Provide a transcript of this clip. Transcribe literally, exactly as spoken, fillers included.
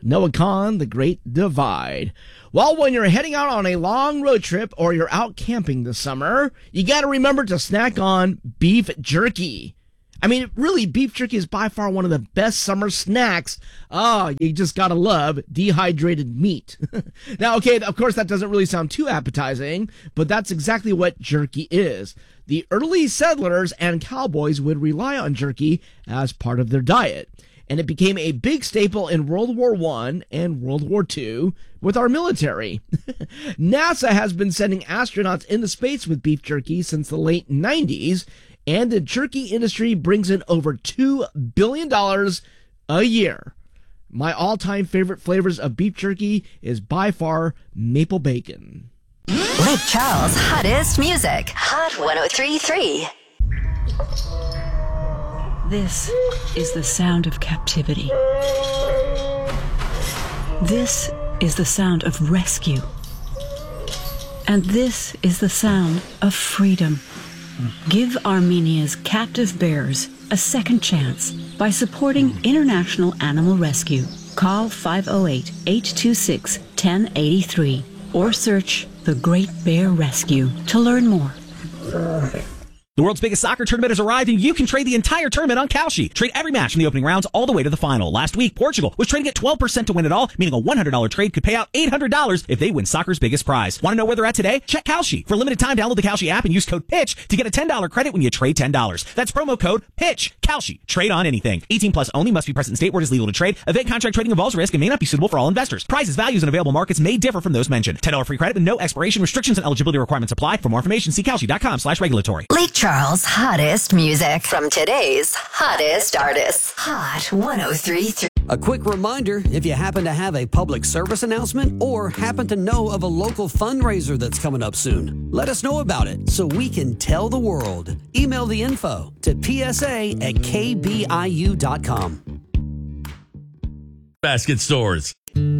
Noah Kahan, The Great Divide. Well, when you're heading out on a long road trip or you're out camping this summer, you got to remember to snack on beef jerky. I mean, really, beef jerky is by far one of the best summer snacks. Oh, you just gotta love dehydrated meat. Now, okay, of course, that doesn't really sound too appetizing, but that's exactly what jerky is. The early settlers and cowboys would rely on jerky as part of their diet, and it became a big staple in World War One and World War Two with our military. NASA has been sending astronauts into space with beef jerky since the late nineties, and the jerky industry brings in over two billion dollars a year. My all-time favorite flavors of beef jerky is by far maple bacon. Lake Charles' hottest music. Hot one oh three point three. This is the sound of captivity. This is the sound of rescue. And this is the sound of freedom. Give Armenia's captive bears a second chance by supporting International Animal Rescue. Call five oh eight, eight two six, one oh eight three or search The Great Bear Rescue to learn more. The world's biggest soccer tournament has arrived, and you can trade the entire tournament on Kalshi. Trade every match from the opening rounds all the way to the final. Last week, Portugal was trading at twelve percent to win it all, meaning a one hundred dollars trade could pay out eight hundred dollars if they win soccer's biggest prize. Want to know where they're at today? Check Kalshi. For a limited time, download the Kalshi app and use code PITCH to get a ten dollars credit when you trade ten dollars. That's promo code PITCH. Kalshi. Trade on anything. eighteen plus only. Must be present in state where it is legal to trade. Event contract trading involves risk and may not be suitable for all investors. Prices, values, and available markets may differ from those mentioned. ten dollars free credit with no expiration. Restrictions and eligibility requirements apply. For more information, see Kalshi.com slash regulatory. Lake Charles' hottest music from today's hottest artists. Hot one oh three point three. A quick reminder, if you happen to have a public service announcement or happen to know of a local fundraiser that's coming up soon, let us know about it so we can tell the world. Email the info to p s a at k b i u dot com. Basket stores.